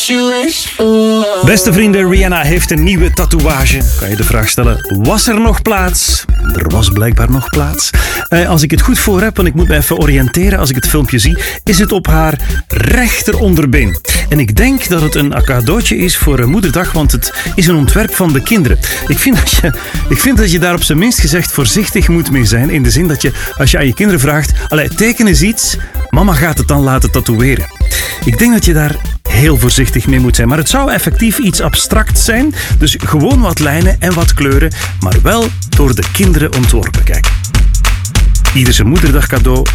Beste vrienden, Rihanna heeft een nieuwe tatoeage. Kan je de vraag stellen, was er nog plaats? Er was blijkbaar nog plaats. Als ik het goed voor heb, want ik moet me even oriënteren als ik het filmpje zie, is het op haar rechteronderbeen. En ik denk dat het een cadeautje is voor Moederdag, want het is een ontwerp van de kinderen. Ik vind dat je daar op zijn minst gezegd voorzichtig moet mee zijn. In de zin dat je, als je aan je kinderen vraagt, teken eens iets, mama gaat het dan laten tatoeëren. Ik denk dat je daar heel voorzichtig mee moet zijn. Maar het zou effectief iets abstracts zijn. Dus gewoon wat lijnen en wat kleuren, maar wel door de kinderen ontworpen. Kijk, ieder zijn Moederdag cadeau.